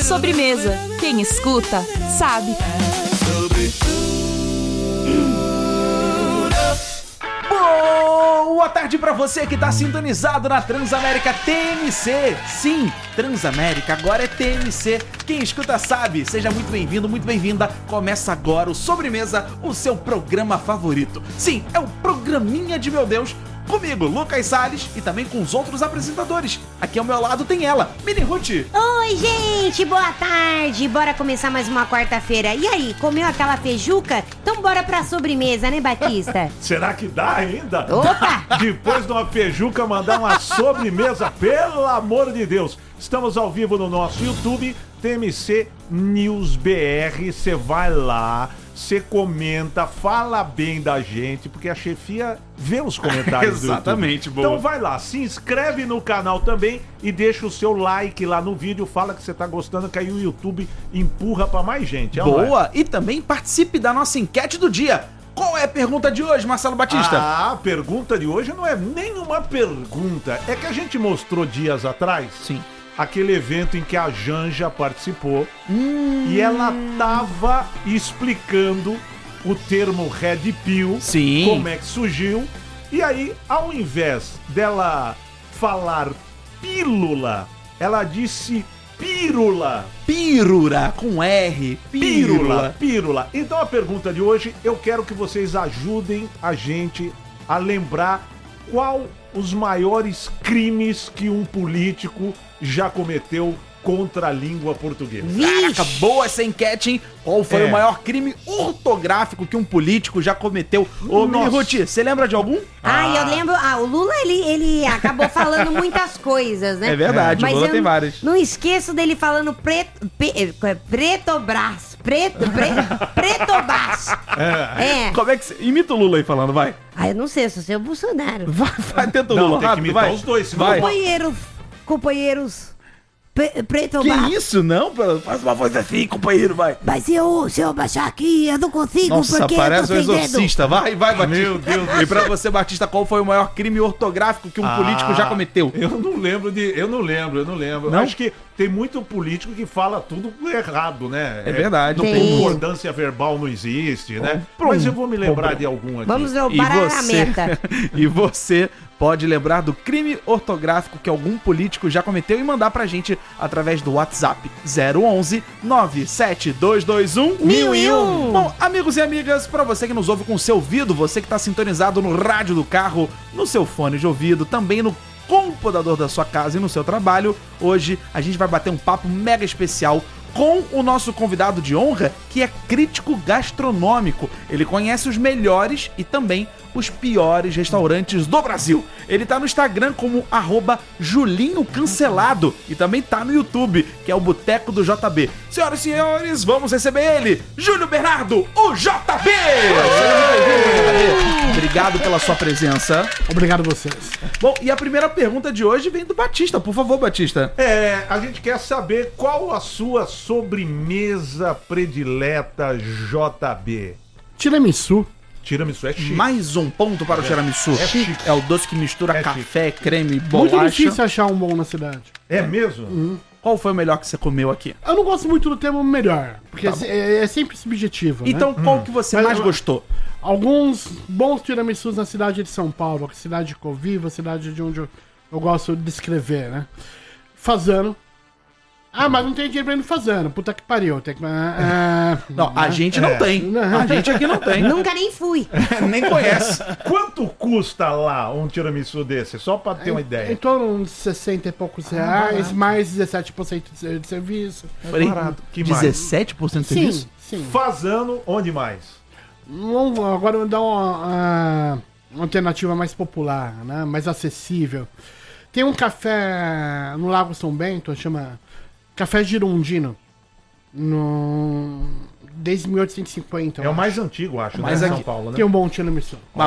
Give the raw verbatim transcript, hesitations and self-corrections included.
Sobremesa. Quem escuta, sabe. Boa tarde pra você que tá sintonizado na Transamérica T M C. Sim, Transamérica agora é T M C. Quem escuta sabe. Seja muito bem-vindo, muito bem-vinda. Começa agora o Sobremesa, o seu programa favorito. Sim, é o programinha de meu Deus. Comigo, Lucas Salles, e também com os outros apresentadores. Aqui ao meu lado tem ela, Mini Ruth. Oi, gente, boa tarde. Bora começar mais uma quarta-feira. E aí, comeu aquela feijuca? Então bora pra sobremesa, né, Batista? Será que dá ainda? Opa! Depois de uma feijuca, mandar uma sobremesa, pelo amor de Deus. Estamos ao vivo no nosso YouTube, T M C News B R. Você vai lá, você comenta, fala bem da gente, porque a chefia vê os comentários do YouTube. Exatamente, boa. Então vai lá, se inscreve no canal também e deixa o seu like lá no vídeo, fala que você tá gostando, que aí o YouTube empurra pra mais gente. É Boa! E também participe da nossa enquete do dia. Qual é a pergunta de hoje, Marcelo Batista? Ah, a pergunta de hoje não é nenhuma pergunta. É que a gente mostrou dias atrás... Sim. Aquele evento em que a Janja participou hum. e ela tava explicando o termo Red Pill, Sim. como é que surgiu. E aí, ao invés dela falar pílula, ela disse pírula. Pírula, com R. Pírula, pírula. Então a pergunta de hoje, eu quero que vocês ajudem a gente a lembrar qual os maiores crimes que um político já cometeu contra a língua portuguesa. Caraca, boa essa enquete, hein? Qual foi É. o maior crime ortográfico que um político já cometeu? Ô, Mini Ruth, você lembra de algum? Ah, eu lembro. Ah, o Lula, ele, ele acabou falando muitas coisas, né? É verdade, Mas o Lula eu tem várias. Não esqueço dele falando preto, pe, pretobras. Preto, pre, pretobras. É. é. Como é que você... Imita o Lula aí falando, vai. Ah, eu não sei, só sei o Bolsonaro. Vai, vai, tenta o Não, Lula, tem que rápido, imitar vai. os dois, senão vai. não Companheiros, companheiros, pre, Que pretobras. isso, não? Faz uma voz assim, companheiro, vai. Mas se eu, se eu baixar aqui, eu não consigo, Nossa, porque parece um eu tô sem dedo. exorcista. Vai, vai, Batista. Meu Deus do E pra você, Batista, qual foi o maior crime ortográfico que um Ah, político já cometeu? Eu não lembro de. Eu não lembro, eu não lembro. Não? Acho que tem muito político que fala tudo errado, né? É verdade. Não, Tem. concordância verbal não existe, né? Pum, Mas eu vou me lembrar pum. de algum aqui. Vamos E roubar a você, meta. e você pode lembrar do crime ortográfico que algum político já cometeu e mandar pra gente através do WhatsApp zero onze nove sete dois dois um Mil e um. Bom, amigos e amigas, pra você que nos ouve com seu ouvido, você que tá sintonizado no rádio do carro, no seu fone de ouvido, também no computador da sua casa e no seu trabalho, hoje a gente vai bater um papo mega especial com o nosso convidado de honra, que é crítico gastronômico. Ele conhece os melhores e também os piores restaurantes do Brasil. Ele tá no Instagram como arroba Julinho Cancelado e também tá no YouTube, que é o Boteco do J B. Senhoras e senhores, vamos receber ele, Júlio Bernardo, o J B! Obrigado pela sua presença. Obrigado a vocês. Bom, e a primeira pergunta de hoje vem do Batista. Por favor, Batista. É, a gente quer saber qual a sua sobremesa predileta, J B. Tiramisu. Tiramisu é chique. Mais um ponto para o tiramisu. É chique. É o doce que mistura É café, creme, Muito bolacha. difícil achar um bom na cidade. É mesmo? Qual foi o melhor que você comeu aqui? Eu não gosto muito do termo melhor, porque Tá bom. é, é sempre subjetivo, Então, né? qual que você Mas mais eu- gostou? Alguns bons tiramisus na cidade de São Paulo, a cidade de Coviva, a cidade de onde eu, eu gosto de descrever, né? Fazano. Ah, mas não tem dinheiro pra ir no Fazano. Puta que pariu. Tem que... ah, Não, a gente não É. tem. A gente aqui não tem. Nunca nem fui. Nem conhece. Quanto custa lá um tiramisu desse? Só pra ter uma Em ideia. torno de sessenta e poucos reais, mais dezessete por cento de de serviço. Peraí, barato. Que mais? dezessete por cento de serviço? Sim, sim. Fazano, onde mais? Vamos agora vou dar uma, uma- uma alternativa mais popular, né? Mais acessível. Tem um café no Lago São Bento, chama Café Girondino. No... Desde mil oitocentos e cinquenta. É o mais antigo, acho, Mas né? aqui- São Paulo, né? Tem um bom tiramisu. Mas